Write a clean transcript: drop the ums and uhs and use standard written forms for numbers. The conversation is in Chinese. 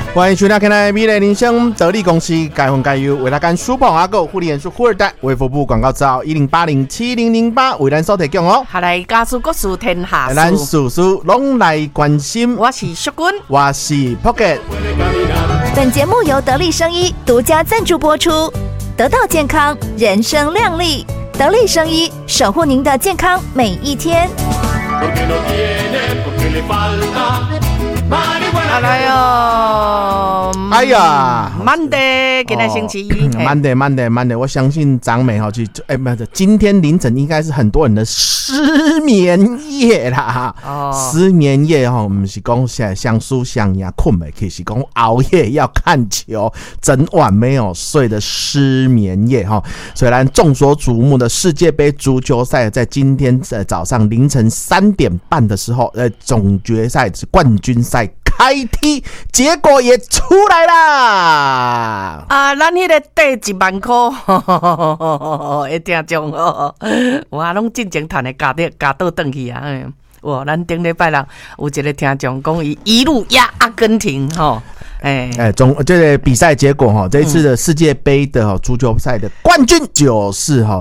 欢迎收听今天的美丽人生得力公司该分该优为大家书报阿狗护理人数富二代卫福部广告照10807008为咱所提供哦。 下来家事国事天下事， 咱事事拢来关心。 我是淑君， 我是 Pocket。 本节目由得力生医独家赞助播出。得到健康，人生亮丽。得力生医守护您的健康每一天。 来哦， 哎呀 ，Monday， 今天星期一 ，Monday， 我相信张美哈，今天凌晨应该是很多人的失眠夜啦。失眠夜哈，不是讲想书想呀困没，可是讲熬夜要看球，整晚没有睡的失眠夜哈。虽然众所瞩目的世界杯足球赛在今天早上凌晨3点半的时候，总决赛是冠军赛开踢，结果也出来啦！ 咱迄个第1万块的听众哇，拢进前赚的加倒转去啊！哇，咱顶礼拜六有一个听众讲伊一路压阿根廷吼。 这个比赛结果哈，这一次的世界杯的足球赛的冠军就是哈